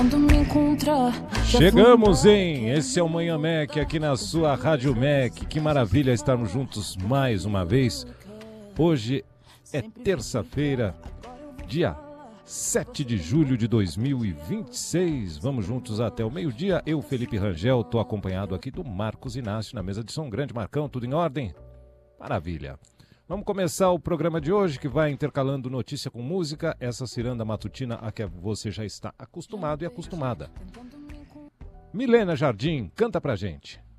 Chegamos, hein? Esse é o Manhã Mac aqui na sua Rádio Mac. Que maravilha estarmos juntos mais uma vez. Hoje é terça-feira, dia 7 de julho de 2026. Vamos juntos até o meio-dia. Eu, Felipe Rangel, estou acompanhado aqui do Marcos Inácio na mesa de som. Grande Marcão, tudo em ordem? Maravilha. Vamos começar o programa de hoje, que vai intercalando notícia com música, essa ciranda matutina a que você já está acostumado e acostumada. Milena Jardim, canta pra gente.